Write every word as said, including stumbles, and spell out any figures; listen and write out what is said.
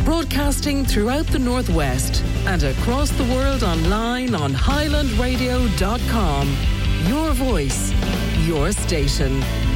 Broadcasting throughout the Northwest and across the world online on highland radio dot com. Your voice, your station.